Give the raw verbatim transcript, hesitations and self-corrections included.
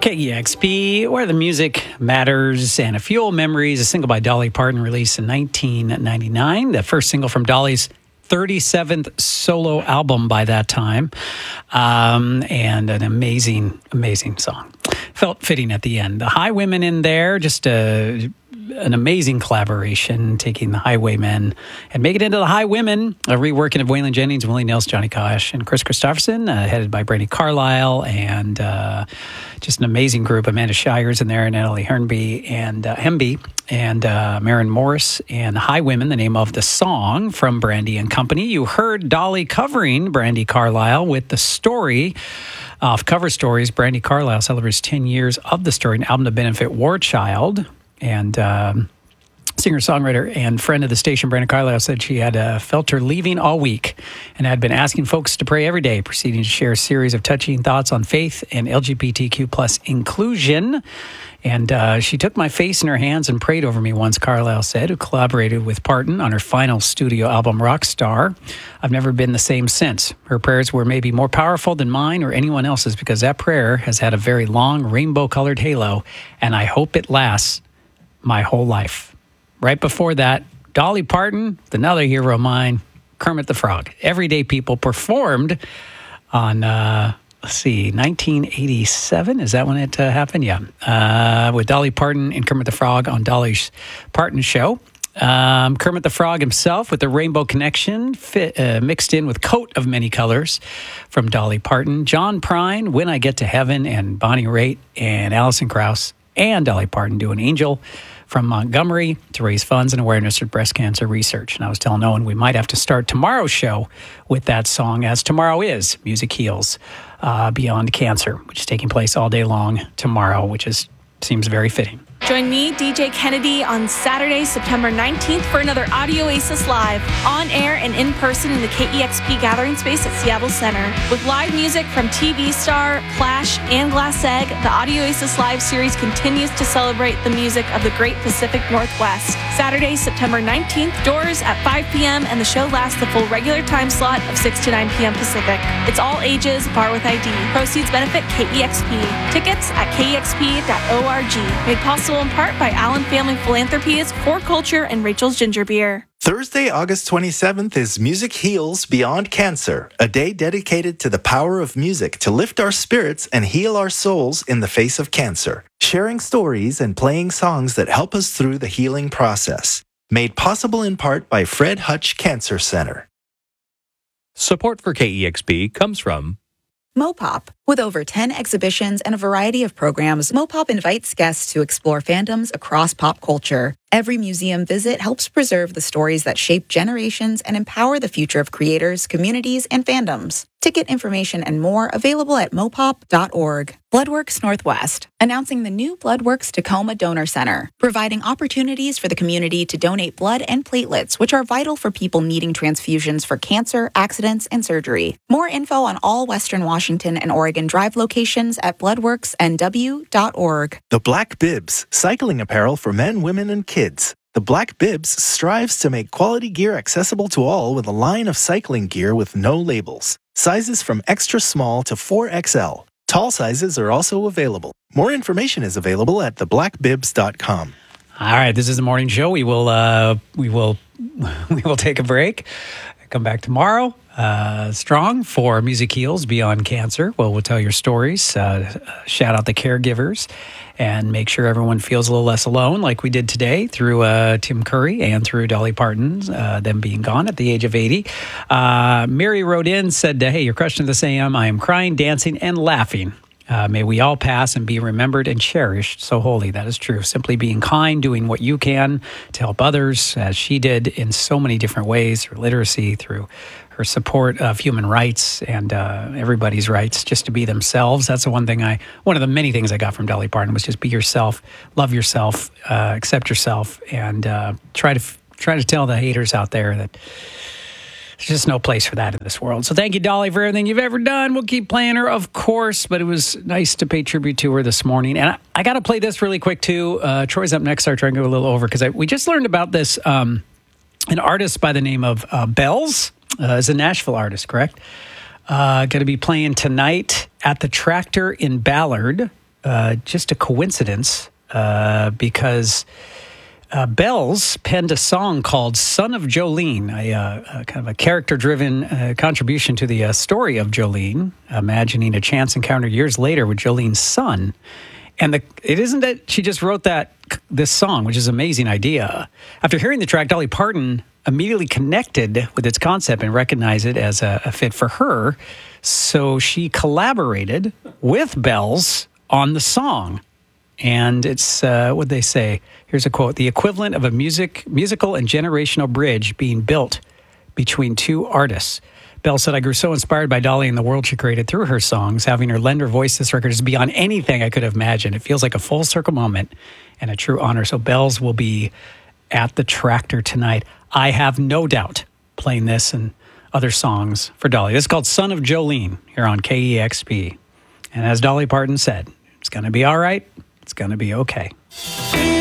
K E X P, where the music matters, and A Few Old Memories, a single by Dolly Parton released in nineteen ninety-nine, the first single from Dolly's thirty-seventh solo album by that time, um, and an amazing, amazing song. Felt fitting at the end. The Highwaymen in there, just a... an amazing collaboration, taking the Highwaymen and make it into the Highwomen, a reworking of Waylon Jennings, Willie Nelson, Johnny Cash, and Chris Christopherson, uh, headed by Brandi Carlile, and uh, just an amazing group. Amanda Shires in there, and Natalie Hernby, and uh, Hemby, and uh, Maren Morris, and the Highwaymen, the name of the song from Brandi and Company. You heard Dolly covering Brandi Carlile with The Story. Off Cover Stories, Brandi Carlile celebrates ten years of The Story, an album to benefit War Child. And um, singer-songwriter and friend of the station, Brandi Carlile, said she had uh, felt her leaving all week and had been asking folks to pray every day, proceeding to share a series of touching thoughts on faith and L G B T Q plus inclusion. And uh, she took my face in her hands and prayed over me once, Carlile said, who collaborated with Parton on her final studio album, Rockstar. I've never been the same since. Her prayers were maybe more powerful than mine or anyone else's because that prayer has had a very long rainbow-colored halo, and I hope it lasts my whole life. Right before that, Dolly Parton, another hero of mine, Kermit the Frog. Everyday People performed on, uh, let's see, nineteen eighty-seven. Is that when it uh, happened? Yeah. Uh, with Dolly Parton and Kermit the Frog on Dolly's Parton Show. Um, Kermit the Frog himself with the Rainbow Connection fit, uh, mixed in with Coat of Many Colors from Dolly Parton. John Prine, When I Get to Heaven, and Bonnie Raitt and Alison Krauss and Dolly Parton do an Angel from Montgomery to raise funds and awareness of breast cancer research. And I was telling Owen we might have to start tomorrow's show with that song, as tomorrow is Music Heals uh, Beyond Cancer, which is taking place all day long tomorrow, which is seems very fitting. Join me, D J Kennedy, on Saturday, September nineteenth for another Audio Oasis Live, on air and in person in the K E X P Gathering Space at Seattle Center. With live music from T V star, Clash, and Glass Egg, the Audio Oasis Live series continues to celebrate the music of the Great Pacific Northwest. Saturday, September nineteenth, doors at five p.m., and the show lasts the full regular time slot of six to nine p.m. Pacific. It's all ages, bar with I D. Proceeds benefit K E X P. Tickets at K E X P dot org. Made possible in part by Allen Family Philanthropies, Core Culture, and Rachel's Ginger Beer. Thursday, August twenty-seventh is Music Heals Beyond Cancer, a day dedicated to the power of music to lift our spirits and heal our souls in the face of cancer, sharing stories and playing songs that help us through the healing process. Made possible in part by Fred Hutch Cancer Center. Support for K E X P comes from Mopop. With over ten exhibitions and a variety of programs, Mopop invites guests to explore fandoms across pop culture. Every museum visit helps preserve the stories that shape generations and empower the future of creators, communities, and fandoms. Ticket information and more available at mopop dot org. Bloodworks Northwest, announcing the new Bloodworks Tacoma Donor Center, providing opportunities for the community to donate blood and platelets, which are vital for people needing transfusions for cancer, accidents, and surgery. More info on all Western Washington and Oregon Drive locations at bloodworks n w dot org. The Black Bibs, cycling apparel for men, women, and kids. The Black Bibs strives to make quality gear accessible to all with a line of cycling gear with no labels. Sizes from extra small to four X L. Tall sizes are also available. More information is available at the black bibs dot com. All right, this is the morning show. We will uh, we will we will take a break. Come back tomorrow, uh, strong for Music Heals Beyond Cancer. Well, we'll tell your stories, uh, shout out the caregivers, and make sure everyone feels a little less alone, like we did today through uh, Tim Curry and through Dolly Parton, uh, them being gone at the age of eighty. Uh, Mary wrote in, said, hey, you're crushing this A M. I am crying, dancing, and laughing. Uh, may we all pass and be remembered and cherished so holy. That is true. Simply being kind, doing what you can to help others, as she did in so many different ways, through literacy, through her support of human rights and uh, everybody's rights, just to be themselves. That's the one thing I, one of the many things I got from Dolly Parton was just be yourself, love yourself, uh, accept yourself, and uh, try to try to tell the haters out there that there's just no place for that in this world. So thank you, Dolly, for everything you've ever done. We'll keep playing her, of course, but it was nice to pay tribute to her this morning. And I, I got to play this really quick, too. Uh, Troy's up next. I'll try and go a little over, because we just learned about this, um, an artist by the name of uh, Bells. Uh, is a Nashville artist, correct? Uh, going to be playing tonight at the Tractor in Ballard. uh, just a coincidence uh, because uh, Bells penned a song called Son of Jolene, a, uh, a kind of a character-driven uh, contribution to the uh, story of Jolene, imagining a chance encounter years later with Jolene's son. And the, it isn't that she just wrote that this song, which is an amazing idea. After hearing the track, Dolly Parton immediately connected with its concept and recognized it as a, a fit for her. So she collaborated with Bells on the song. And it's, uh, what they say? Here's a quote. The equivalent of a music, musical and generational bridge being built between two artists. Bell said, I grew so inspired by Dolly and the world she created through her songs. Having her lend her voice this record is beyond anything I could have imagined. It feels like a full circle moment and a true honor. So Bells will be at the Tractor tonight. I have no doubt playing this and other songs for Dolly. This is called Son of Jolene here on K E X P. And as Dolly Parton said, it's going to be all right. It's going to be okay.